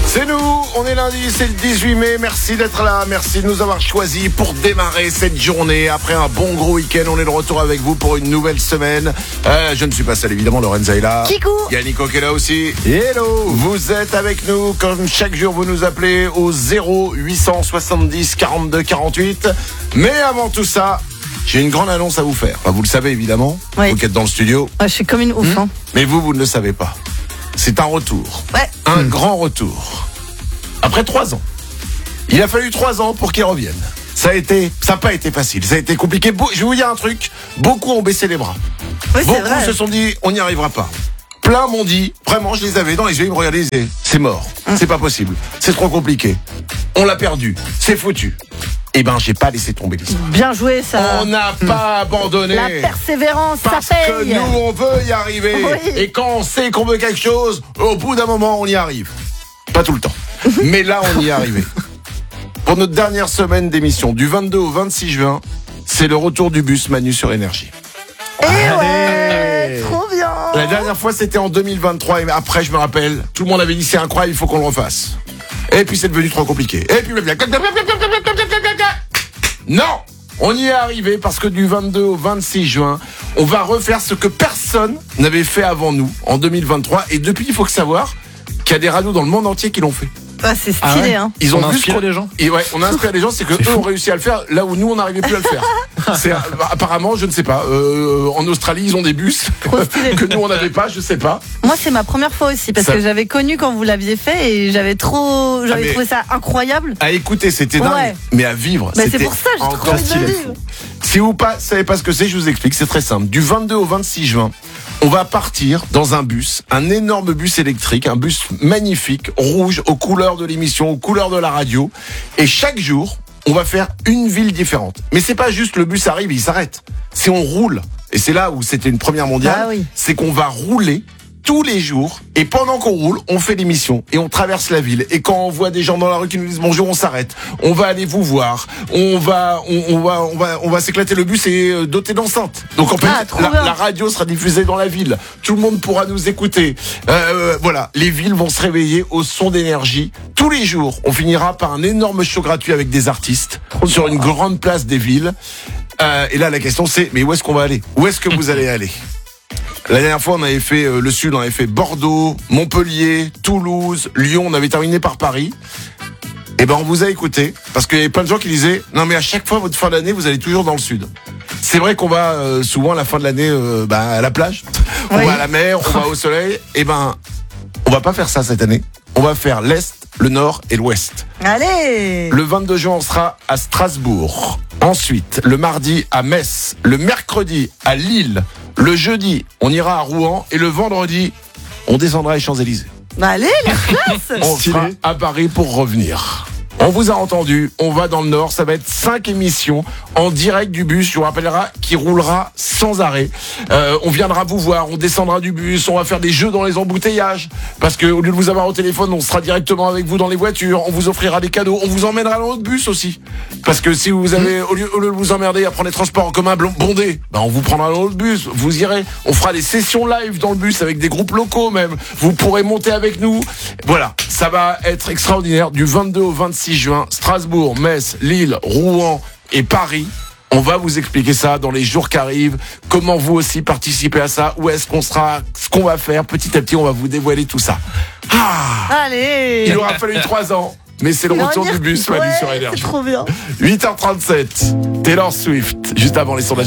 C'est nous, on est lundi, c'est le 18 mai, merci d'être là, merci de nous avoir choisis pour démarrer cette journée. Après un bon gros week-end, on est de retour avec vous pour une nouvelle semaine. Je ne suis pas seul, évidemment, Lorenza est là. Kikou. Il y a Nico qui est là aussi. Hello. Vous êtes avec nous, comme chaque jour, vous nous appelez au 0870 42 48. Mais avant tout ça, j'ai une grande annonce à vous faire. Enfin, vous le savez, évidemment, oui. Vous qui êtes dans le studio. Ouais, je suis comme une ouf. Mais vous ne le savez pas. C'est un retour. Ouais. Un grand retour. Après 3 ans. Il a fallu 3 ans pour qu'il revienne. Ça n'a pas été facile. Ça a été compliqué. Je vais vous dire un truc. Beaucoup ont baissé les bras. Oui, Beaucoup c'est vrai. se sont dit, on n'y arrivera pas. Plein m'ont dit, vraiment, je les avais dans les yeux, ils me regardaient, ils disaient, c'est mort. C'est pas possible. C'est trop compliqué. On l'a perdu. C'est foutu. Eh ben, j'ai pas laissé tomber l'histoire. Bien joué, ça. On n'a pas abandonné. La persévérance, Parce ça que paye. nous, on veut y arriver. Oui. Et quand on sait qu'on veut quelque chose, au bout d'un moment, on y arrive. Pas tout le temps. Mais là, on y est arrivé. Pour notre dernière semaine d'émission, du 22 au 26 juin, c'est le retour du bus Manu sur Énergie. Et ouais, trop bien. La dernière fois, c'était en 2023. Et après, je me rappelle, tout le monde avait dit c'est incroyable, il faut qu'on le refasse. Et puis, c'est devenu trop compliqué. Et puis, non, on y est arrivé parce que du 22 au 26 juin, on va refaire ce que personne n'avait fait avant nous en 2023. Et depuis, il faut savoir qu'il y a des radios dans le monde entier qui l'ont fait. Ah, c'est stylé, hein. Ils ont inspiré les gens. Et ouais, on a inspiré les gens, c'est que eux ont réussi à le faire là où nous on n'arrivait plus à le faire. C'est apparemment, je ne sais pas. En Australie, ils ont des bus que nous on n'avait pas, je sais pas. Moi, c'est ma première fois aussi parce que j'avais connu quand vous l'aviez fait et j'avais trouvé ça incroyable. À écouter, c'était dingue, Ouais. mais à vivre, Bah, c'était c'est pour ça, j'ai trop encore envie de stylé. le vivre. Si vous ne savez pas ce que c'est, je vous explique, c'est très simple. Du 22 au 26 juin, on va partir dans un bus, un énorme bus électrique, un bus magnifique, rouge, aux couleurs de l'émission, aux couleurs de la radio. Et chaque jour, on va faire une ville différente. Mais c'est pas juste le bus arrive et il s'arrête. C'est on roule. Et c'est là où c'était une première mondiale. Ah oui. C'est qu'on va rouler tous les jours, et pendant qu'on roule, on fait l'émission et on traverse la ville. Et quand on voit des gens dans la rue qui nous disent bonjour, on s'arrête. On va aller vous voir. On va s'éclater. Le bus est doté d'enceintes. Donc en fait, la radio sera diffusée dans la ville. Tout le monde pourra nous écouter. Voilà, les villes vont se réveiller au son d'Énergie. Tous les jours, on finira par un énorme show gratuit avec des artistes sur une grande place des villes. Et là, la question c'est, mais où est-ce qu'on va aller? Où est-ce que vous allez aller? La dernière fois, on avait fait le Sud, on avait fait Bordeaux, Montpellier, Toulouse, Lyon, on avait terminé par Paris. Et ben, on vous a écouté, parce qu'il y avait plein de gens qui disaient, non mais à chaque fois, votre fin d'année, vous allez toujours dans le Sud. C'est vrai qu'on va souvent à la fin de l'année à la plage, on va à la mer, on va au soleil. Et ben, on va pas faire ça cette année. On va faire l'Est, le Nord et l'Ouest. Allez. Le 22 juin, on sera à Strasbourg. Ensuite, le mardi à Metz. Le mercredi à Lille. Le jeudi, on ira à Rouen. Et le vendredi, on descendra à Champs-Élysées. Bah allez, la classe. On sera à Paris pour revenir. On vous a entendu, on va dans le Nord, ça va être 5 émissions en direct du bus, je vous rappellerai, qui roulera sans arrêt. On viendra vous voir, on descendra du bus, on va faire des jeux dans les embouteillages, parce que au lieu de vous avoir au téléphone, on sera directement avec vous dans les voitures, on vous offrira des cadeaux, on vous emmènera dans notre bus aussi. Parce que si vous avez, au lieu de vous emmerder à prendre les transports en commun bondés, ben on vous prendra dans notre bus, vous irez, on fera des sessions live dans le bus avec des groupes locaux même, vous pourrez monter avec nous. Voilà, ça va être extraordinaire, du 22 au 26 juin, Strasbourg, Metz, Lille, Rouen et Paris. On va vous expliquer ça dans les jours qui arrivent, comment vous aussi participez à ça, où est-ce qu'on sera, ce qu'on va faire. Petit à petit, on va vous dévoiler tout ça. Allez. Il aura fallu 3 ans, mais c'est le retour du bus Manu sur Énergie. C'est trop bien. 8h37, Taylor Swift, juste avant les sondages.